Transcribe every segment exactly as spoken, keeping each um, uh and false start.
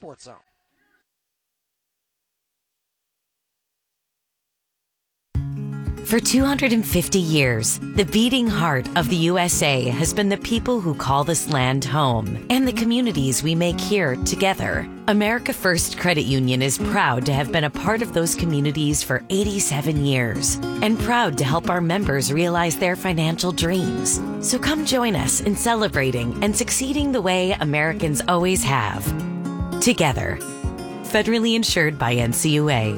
Sports Zone. For two hundred fifty years, the beating heart of the U S A has been the people who call this land home and the communities we make here together. America First Credit Union is proud to have been a part of those communities for eighty-seven years and proud to help our members realize their financial dreams. So come join us in celebrating and succeeding the way Americans always have. Together. Federally insured by N C U A.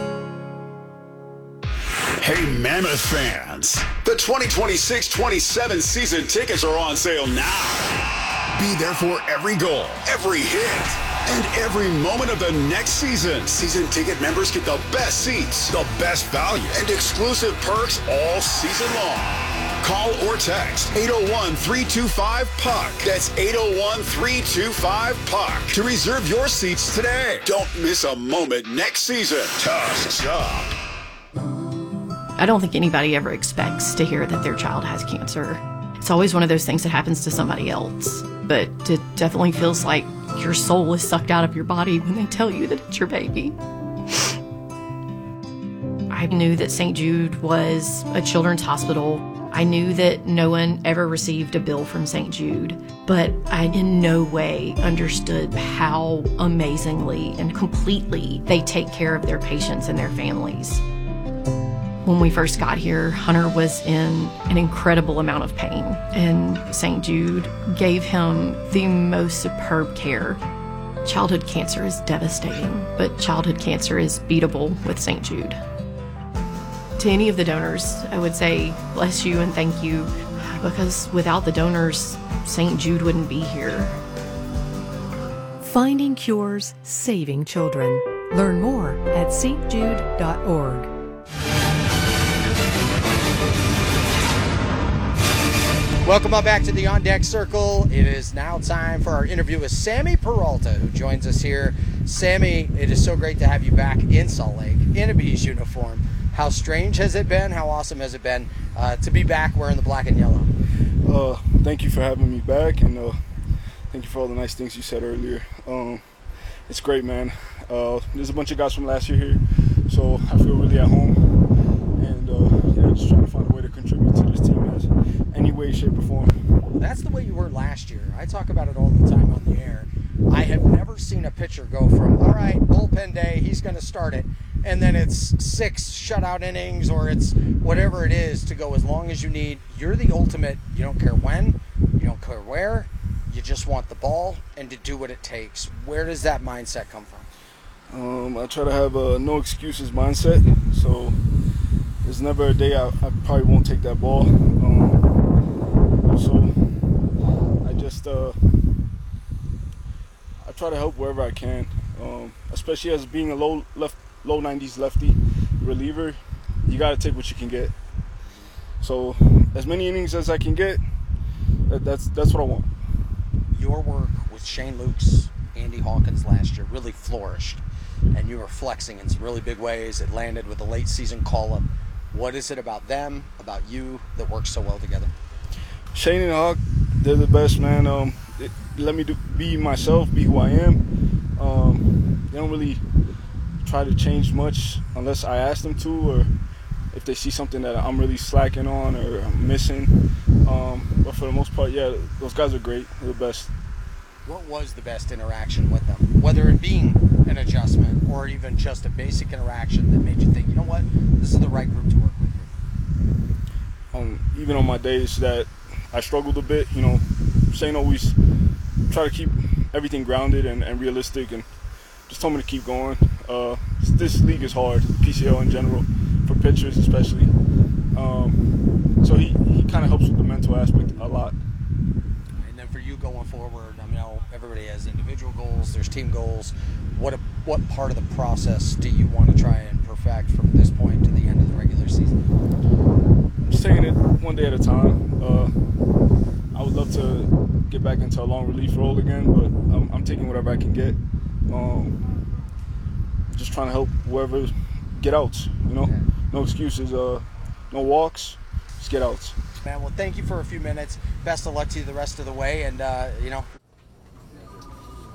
Hey, Mammoth fans, the twenty twenty-six twenty-seven season tickets are on sale now. Be there for every goal, every hit, and every moment of the next season. Season ticket members get the best seats, the best value, and exclusive perks all season long. Call or text eight oh one, three two five, P U C. That's eight oh one, three two five, P U C to reserve your seats today. Don't miss a moment next season. Tusk's up. I don't think anybody ever expects to hear that their child has cancer. It's always one of those things that happens to somebody else. But it definitely feels like your soul is sucked out of your body when they tell you that it's your baby. I knew that Saint Jude was a children's hospital. I knew that no one ever received a bill from Saint Jude, but I in no way understood how amazingly and completely they take care of their patients and their families. When we first got here, Hunter was in an incredible amount of pain, and Saint Jude gave him the most superb care. Childhood cancer is devastating, but childhood cancer is beatable with Saint Jude. To any of the donors, I would say bless you and thank you, because without the donors, Saint Jude wouldn't be here. Finding cures, saving children. Learn more at s t jude dot org. Welcome on back to the On Deck Circle. It is now time for our interview with Sammy Peralta, who joins us here. Sammy, it is so great to have you back in Salt Lake in a Bees uniform. How strange has it been? How awesome has it been uh, to be back wearing the black and yellow? Uh, thank you for having me back, and uh, thank you for all the nice things you said earlier. Um, it's great, man. Uh, there's a bunch of guys from last year here, so I feel really at home. And uh, yeah, just trying to find a way to contribute to this team in any way, shape, or form. That's the way you were last year. I talk about it all the time on the air. I have never seen a pitcher go from, all right, bullpen day, he's going to start it, and then it's six shutout innings or it's whatever it is to go as long as you need. You're the ultimate. You don't care when, you don't care where, you just want the ball and to do what it takes. Where does that mindset come from? Um, I try to have a no excuses mindset, so there's never a day I, I probably won't take that ball. Um, also, I just uh, I try to help wherever I can, um, especially as being a low left, low nineties lefty reliever. You got to take what you can get. So as many innings as I can get, that, that's that's what I want. Your work with Shane Lukes, Andy Hawkins last year really flourished, and you were flexing in some really big ways. It landed with a late season call-up. What is it about them, about you, that works so well together? Shane and Hawk, they're the best, man. Um, it, let me do, be myself, be who I am. Um, they don't really try to change much unless I ask them to, or if they see something that I'm really slacking on or I'm missing. Um, but for the most part, yeah, those guys are great. They're the best. What was the best interaction with them? Whether it being an adjustment or even just a basic interaction that made you think, you know what, this is the right group to work with here. Um, even on my days that I struggled a bit, you know, Shane always try to keep everything grounded and, and realistic, and just told me to keep going. Uh, this league is hard, P C L in general, for pitchers especially. Um, so he, he kind of helps with the mental aspect a lot. And then for you going forward, I know everybody has individual goals, there's team goals. What a, what part of the process do you want to try and perfect from this point to the end of the regular season? Just taking it one day at a time. Uh, I would love to get back into a long relief role again, but I'm, I'm taking whatever I can get. Um, just trying to help whoever get outs, you know? No excuses, uh, no walks, just get outs. Man, well, thank you for a few minutes. Best of luck to you the rest of the way, and, uh, you know,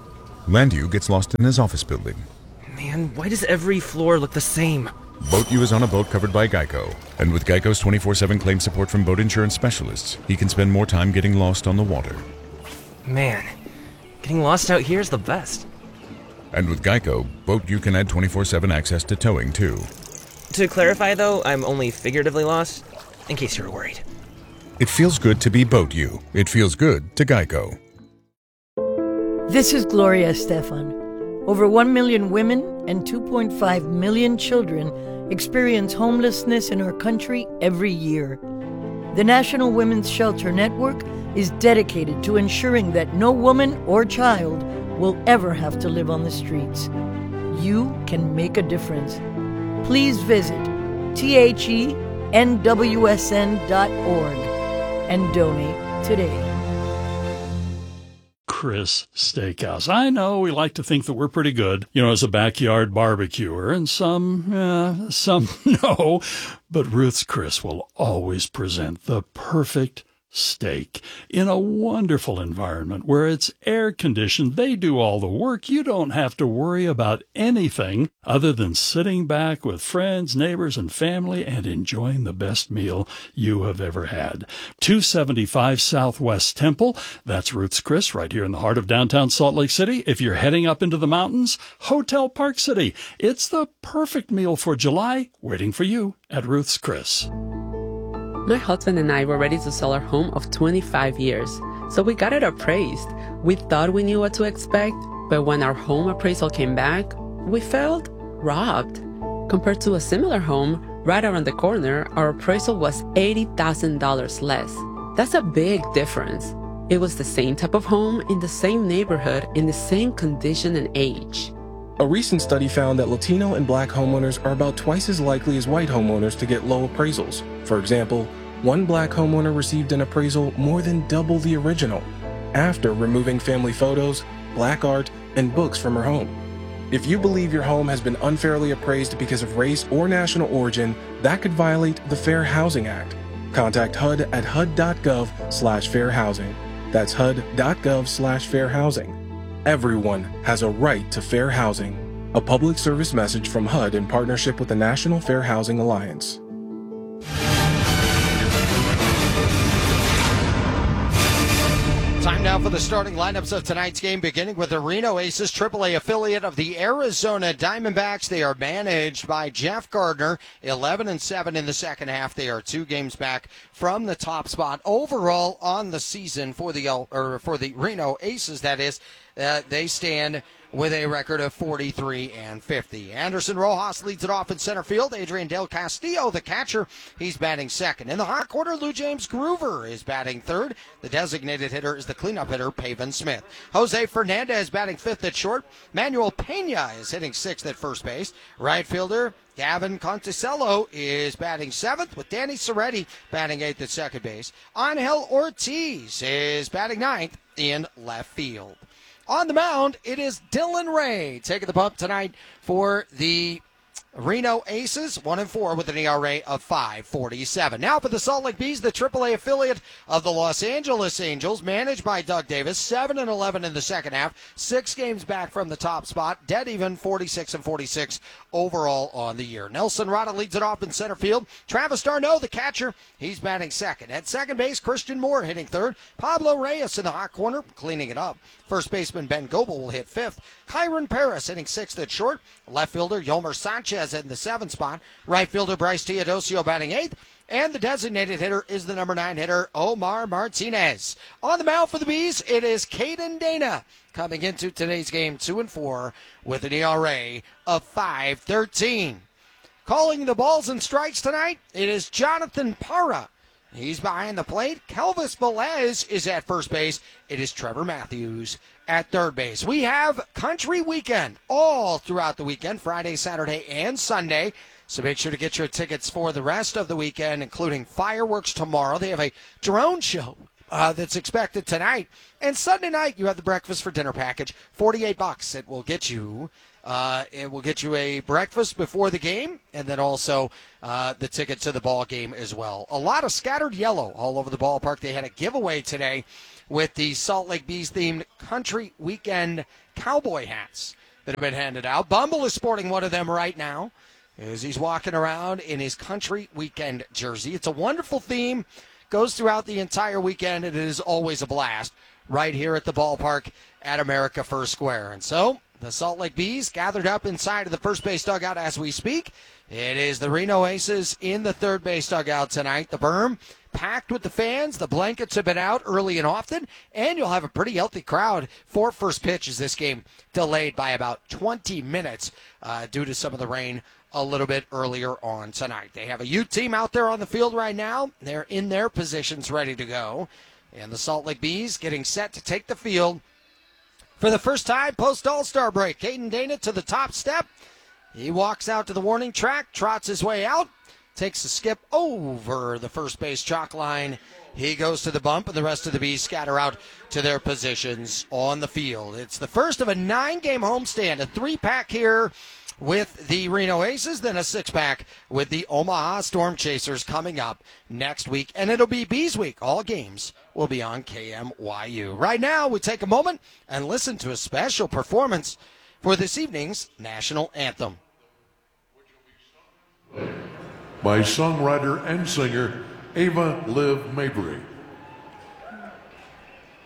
Landu gets lost in his office building. Man, why does every floor look the same? Boat U is on a boat covered by Geico. And with Geico's twenty-four seven claim support from boat insurance specialists, he can spend more time getting lost on the water. Man, getting lost out here is the best. And with Geico, Boat U can add twenty-four seven access to towing, too. To clarify, though, I'm only figuratively lost, in case you're worried. It feels good to be Boat U. It feels good to Geico. This is Gloria Estefan. Over one million women and two point five million children experience homelessness in our country every year. The National Women's Shelter Network is dedicated to ensuring that no woman or child will ever have to live on the streets. You can make a difference. Please visit T H E N W S N dot org and donate today. Chris Steakhouse. I know we like to think that we're pretty good, you know, as a backyard barbecuer, and some, uh, some no, but Ruth's Chris will always present the perfect steak in a wonderful environment where it's air conditioned. They do all the work. You don't have to worry about anything other than sitting back with friends, neighbors, and family and enjoying the best meal you have ever had. two seventy-five Southwest Temple. That's Ruth's Chris right here in the heart of downtown Salt Lake City. If you're heading up into the mountains, Hotel Park City. It's the perfect meal for July waiting for you at Ruth's Chris. My husband and I were ready to sell our home of twenty-five years, so we got it appraised. We thought we knew what to expect, but when our home appraisal came back, we felt robbed. Compared to a similar home right around the corner, our appraisal was eighty thousand dollars less. That's a big difference. It was the same type of home in the same neighborhood in the same condition and age. A recent study found that Latino and Black homeowners are about twice as likely as white homeowners to get low appraisals. For example, one Black homeowner received an appraisal more than double the original after removing family photos, Black art, and books from her home. If you believe your home has been unfairly appraised because of race or national origin, that could violate the Fair Housing Act. Contact H U D at H U D dot gov slash fair housing. That's H U D dot gov slash fair housing. Everyone has a right to fair housing. A public service message from H U D in partnership with the National Fair Housing Alliance. Time now for the starting lineups of tonight's game, beginning with the Reno Aces, triple A affiliate of the Arizona Diamondbacks. They are managed by Jeff Gardner, eleven and seven in the second half. They are two games back from the top spot overall on the season for the or for the Reno Aces. That is, uh, they stand with a record of forty-three and fifty. Anderson Rojas leads it off in center field. Adrian Del Castillo, the catcher, he's batting second. In the hot corner, Lou James Groover is batting third. The designated hitter is the cleanup hitter, Pavin Smith. Jose Fernandez batting fifth at short. Manuel Pena is hitting sixth at first base. Right fielder Gavin Conticello is batting seventh, with Danny Soretti batting eighth at second base. Angel Ortiz is batting ninth in left field. On the mound, it is Dylan Ray taking the bump tonight for the Reno Aces, one and four with an E R A of five forty-seven. Now for the Salt Lake Bees, the triple A affiliate of the Los Angeles Angels, managed by Doug Davis, seven and eleven in the second half, six games back from the top spot, dead even forty-six and forty-six overall on the year. Nelson Rada leads it off in center field. Travis d'Arnaud, the catcher, he's batting second. At second base, Christian Moore hitting third. Pablo Reyes in the hot corner, cleaning it up. First baseman Ben Goebel will hit fifth. Kyron Paris hitting sixth at short. Left fielder Yolmer Sanchez in the seventh spot. Right fielder Bryce Teodosio batting eighth. And the designated hitter is the number nine hitter, Omar Martinez. On the mound for the Bees, it is Caden Dana coming into today's game two and four with an E R A of five thirteen. Calling the balls and strikes tonight, it is Jonathan Parra. He's behind the plate. Kelvis Velez is at first base. It is Trevor Matthews at third base. We have Country Weekend all throughout the weekend, Friday, Saturday, and Sunday. So make sure to get your tickets for the rest of the weekend, including fireworks tomorrow. They have a drone show uh, that's expected tonight. And Sunday night, you have the breakfast for dinner package, forty-eight bucks. It will get you uh, it will get you a breakfast before the game, and then also uh, the ticket to the ball game as well. A lot of scattered yellow all over the ballpark. They had a giveaway today with the Salt Lake Bees themed Country Weekend cowboy hats that have been handed out. Bumble is sporting one of them right now as he's walking around in his Country Weekend jersey. It's a wonderful theme. Goes throughout the entire weekend, and it is always a blast right here at the ballpark at America First Square. And so the Salt Lake Bees gathered up inside of the first base dugout as we speak. It is the Reno Aces in the third base dugout tonight. The berm packed with the fans. The blankets have been out early and often, and you'll have a pretty healthy crowd for first pitch as this game delayed by about twenty minutes uh, due to some of the rain a little bit earlier on tonight. They have a U team out there on the field right now. They're in their positions ready to go. And the Salt Lake Bees getting set to take the field for the first time post All-Star break. Caden Dana to the top step. He walks out to the warning track, trots his way out, takes a skip over the first base chalk line. He goes to the bump, and the rest of the Bees scatter out to their positions on the field. It's the first of a nine-game homestand, a three-pack here with the Reno Aces, then a six-pack with the Omaha Storm Chasers coming up next week. And it'll be Bees Week. All games will be on K M Y U. Right now, we take a moment and listen to a special performance for this evening's national anthem. By songwriter and singer Ava Liv Mabry.